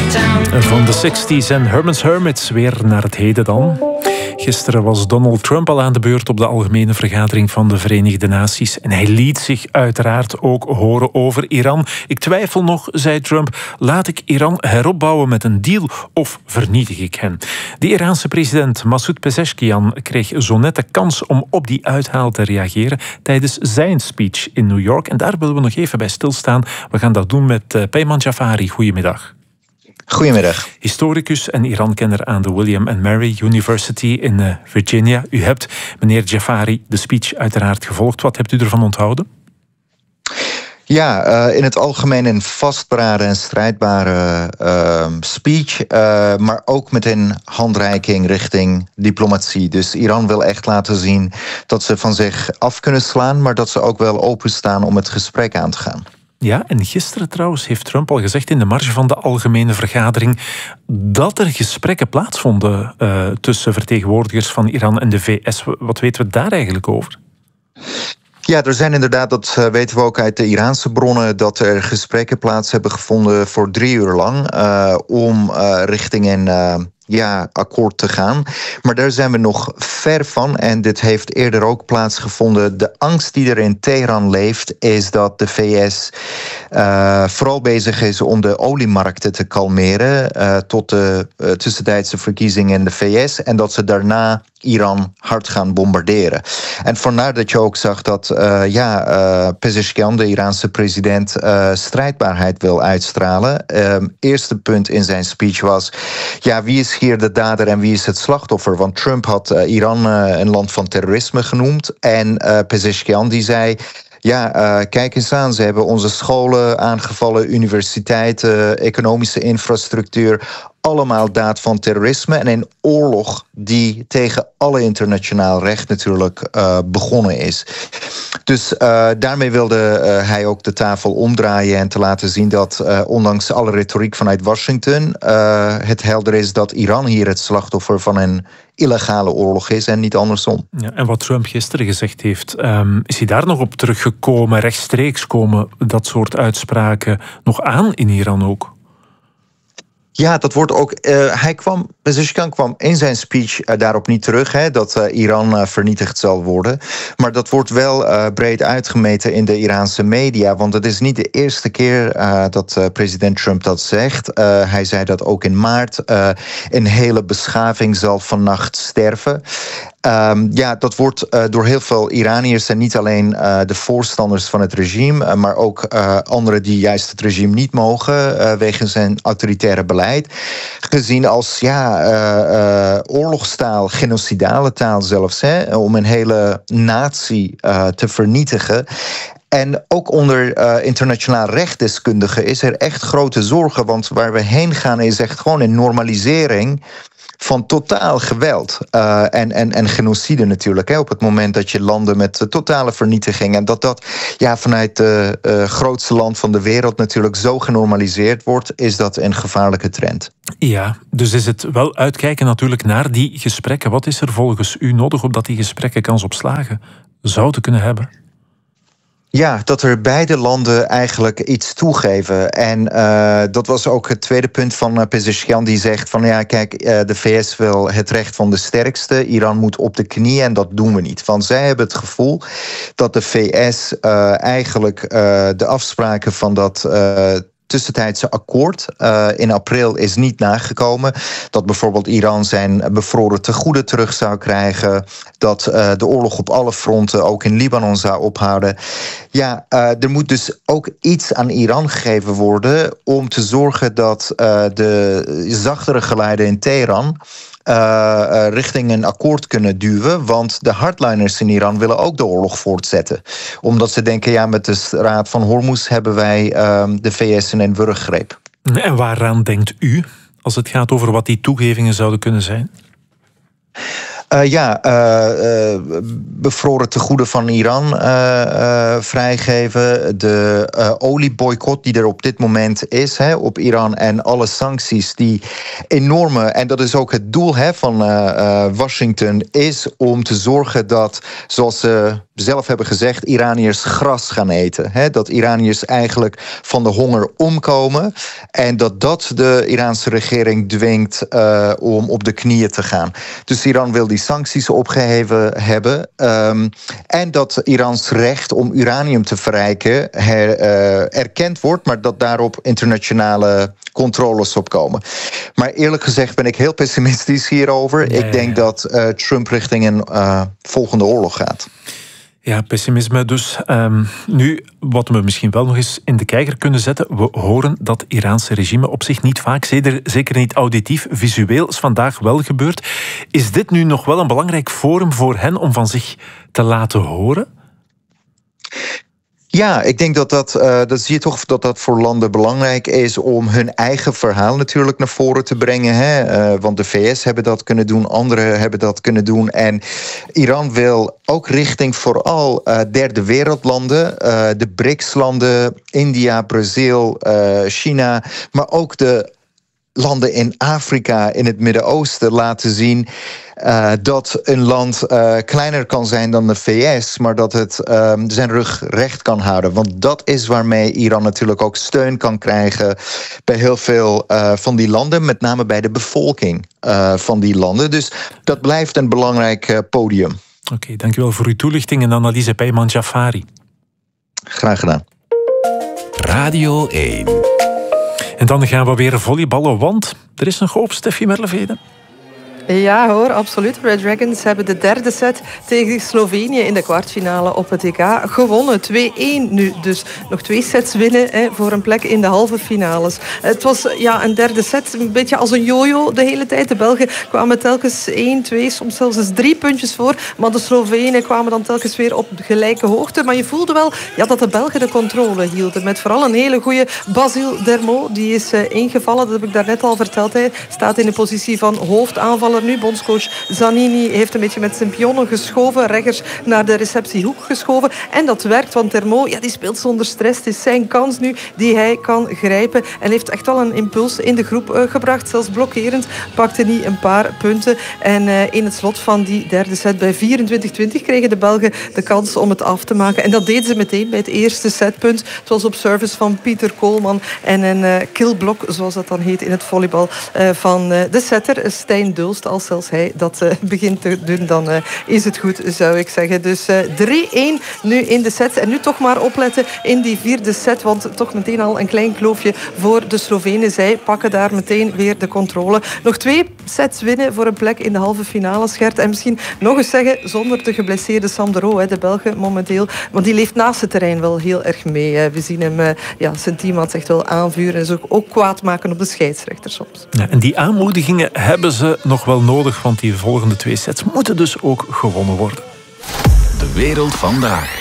Van de 60s en Herman's Hermits weer naar het heden dan. Gisteren was Donald Trump al aan de beurt op de Algemene Vergadering van de Verenigde Naties. En hij liet zich uiteraard ook horen over Iran. Ik twijfel nog, zei Trump, laat ik Iran heropbouwen met een deal of vernietig ik hen? De Iraanse president Masoud Pezeshkian kreeg zo net de kans om op die uithaal te reageren tijdens zijn speech in New York. En daar willen we nog even bij stilstaan. We gaan dat doen met Peyman Jafari. Goedemiddag. Goedemiddag. Historicus en Iran-kenner aan de William & Mary University in Virginia. U hebt, meneer Jafari, de speech uiteraard gevolgd. Wat hebt u ervan onthouden? Ja, in het algemeen een vastberaden en strijdbare speech, maar ook met een handreiking richting diplomatie. Dus Iran wil echt laten zien dat ze van zich af kunnen slaan, maar dat ze ook wel openstaan om het gesprek aan te gaan. Ja, en gisteren trouwens heeft Trump al gezegd in de marge van de Algemene Vergadering dat er gesprekken plaatsvonden tussen vertegenwoordigers van Iran en de VS. Wat weten we daar eigenlijk over? Ja, er zijn inderdaad, dat weten we ook uit de Iraanse bronnen, dat er gesprekken plaats hebben gevonden voor 3 uur lang om richting een akkoord te gaan. Maar daar zijn we nog ver van en dit heeft eerder ook plaatsgevonden. De angst die er in Teheran leeft is dat de VS vooral bezig is om de oliemarkten te kalmeren tot de tussentijdse verkiezingen in de VS en dat ze daarna Iran hard gaan bombarderen. En vandaar dat je ook zag dat Pezeshkian, de Iraanse president, strijdbaarheid wil uitstralen. Eerste punt in zijn speech was, wie is hier de dader en wie is het slachtoffer? Want Trump had Iran een land van terrorisme genoemd en Pezeshkian die zei, kijk eens aan, ze hebben onze scholen aangevallen, universiteiten, economische infrastructuur, allemaal daad van terrorisme en een oorlog die tegen alle internationaal recht natuurlijk begonnen is. Dus daarmee wilde hij ook de tafel omdraaien en te laten zien dat ondanks alle retoriek vanuit Washington het helder is dat Iran hier het slachtoffer van een illegale oorlog is en niet andersom. Ja, en wat Trump gisteren gezegd heeft, is hij daar nog op teruggekomen, rechtstreeks komen dat soort uitspraken nog aan in Iran ook? Ja, dat wordt ook. Pezeshkian kwam in zijn speech daarop niet terug, dat Iran vernietigd zal worden. Maar dat wordt wel breed uitgemeten in de Iraanse media. Want het is niet de eerste keer dat president Trump dat zegt. Hij zei dat ook in maart. Een hele beschaving zal vannacht sterven. Dat wordt door heel veel Iraniërs en niet alleen de voorstanders van het regime, maar ook anderen die juist het regime niet mogen wegens zijn autoritaire beleid, gezien als oorlogstaal, genocidale taal zelfs, om een hele natie te vernietigen. En ook onder internationaal rechtdeskundigen is er echt grote zorgen, want waar we heen gaan is echt gewoon een normalisering van totaal geweld en genocide natuurlijk. Op het moment dat je landen met totale vernietiging en dat vanuit het grootste land van de wereld natuurlijk zo genormaliseerd wordt, is dat een gevaarlijke trend. Ja, dus is het wel uitkijken natuurlijk naar die gesprekken. Wat is er volgens u nodig opdat die gesprekken kans op slagen zouden kunnen hebben? Ja, dat er beide landen eigenlijk iets toegeven. En dat was ook het tweede punt van Pezeshkian, die zegt van de VS wil het recht van de sterkste. Iran moet op de knieën en dat doen we niet. Want zij hebben het gevoel dat de VS eigenlijk de afspraken van dat tussentijdse akkoord in april is niet nagekomen. Dat bijvoorbeeld Iran zijn bevroren tegoeden terug zou krijgen. Dat de oorlog op alle fronten ook in Libanon zou ophouden. Er moet dus ook iets aan Iran gegeven worden om te zorgen dat de zachtere geluiden in Teheran richting een akkoord kunnen duwen. Want de hardliners in Iran willen ook de oorlog voortzetten. Omdat ze denken, met de Straat van Hormuz hebben wij de VS in een wurggreep. En waaraan denkt u als het gaat over wat die toegevingen zouden kunnen zijn? Bevroren tegoeden van Iran vrijgeven. De olieboycott die er op dit moment is op Iran en alle sancties die enorme, en dat is ook het doel van Washington, is om te zorgen dat, zoals ze zelf hebben gezegd, Iraniërs gras gaan eten. Hè? Dat Iraniërs eigenlijk van de honger omkomen. En dat de Iraanse regering dwingt om op de knieën te gaan. Dus Iran wil die sancties opgeheven hebben. En dat Irans recht om uranium te verrijken erkend wordt, maar dat daarop internationale controles op komen. Maar eerlijk gezegd ben ik heel pessimistisch hierover. Ja. Ik denk dat Trump richting een volgende oorlog gaat. Ja, pessimisme dus. Nu, wat we misschien wel nog eens in de kijker kunnen zetten. We horen dat Iraanse regime op zich niet vaak, zeker niet auditief, visueel is vandaag wel gebeurd. Is dit nu nog wel een belangrijk forum voor hen om van zich te laten horen? Ja, ik denk dat zie je toch dat voor landen belangrijk is om hun eigen verhaal natuurlijk naar voren te brengen. Hè? Want de VS hebben dat kunnen doen, anderen hebben dat kunnen doen. En Iran wil ook richting vooral derde wereldlanden, de BRICS-landen, India, Brazil, China, maar ook de landen in Afrika, in het Midden-Oosten laten zien dat een land kleiner kan zijn dan de VS, maar dat het zijn rug recht kan houden. Want dat is waarmee Iran natuurlijk ook steun kan krijgen bij heel veel van die landen, met name bij de bevolking van die landen. Dus dat blijft een belangrijk podium. Oké, dankjewel voor uw toelichting en analyse, Peyman Jafari. Graag gedaan. Radio 1. En dan gaan we weer volleyballen, want er is nog hoop, Steffi Merlevede. Ja hoor, absoluut. Red Dragons hebben de derde set tegen Slovenië in de kwartfinale op het EK gewonnen. 2-1 nu, dus nog 2 sets winnen voor een plek in de halve finales. Het was een derde set, een beetje als een jojo de hele tijd. De Belgen kwamen telkens 1, 2, soms zelfs eens 3 puntjes voor. Maar de Slovenen kwamen dan telkens weer op gelijke hoogte. Maar je voelde wel dat de Belgen de controle hielden. Met vooral een hele goede Basile Dermot. Die is ingevallen, dat heb ik daarnet al verteld. Hij staat in de positie van hoofdaanvaller nu. Bondscoach Zanini heeft een beetje met zijn pionnen geschoven. Reggers naar de receptiehoek geschoven. En dat werkt, want Dermot die speelt zonder stress. Het is zijn kans nu die hij kan grijpen. En heeft echt wel een impuls in de groep gebracht. Zelfs blokkerend pakte hij een paar punten. En in het slot van die derde set bij 24-20 kregen de Belgen de kans om het af te maken. En dat deden ze meteen bij het eerste setpunt. Het was op service van Pieter Koolman. En een killblok, zoals dat dan heet in het volleybal, van de setter Stijn Dulst. Als zelfs hij dat begint te doen, dan is het goed, zou ik zeggen. Dus 3-1 nu in de set. En nu toch maar opletten in die vierde set, want toch meteen al een klein kloofje voor de Slovenen. Zij pakken daar meteen weer de controle. Nog 2 sets winnen voor een plek in de halve finale, Gert. En misschien nog eens zeggen, zonder de geblesseerde Sam de Roo, de Belgen momenteel. Want die leeft naast het terrein wel heel erg mee. We zien hem, zijn teammaat echt wel aanvuren en ook kwaad maken op de scheidsrechter soms. Ja, en die aanmoedigingen hebben ze nog wel nodig, want die volgende 2 sets moeten dus ook gewonnen worden. De wereld vandaag.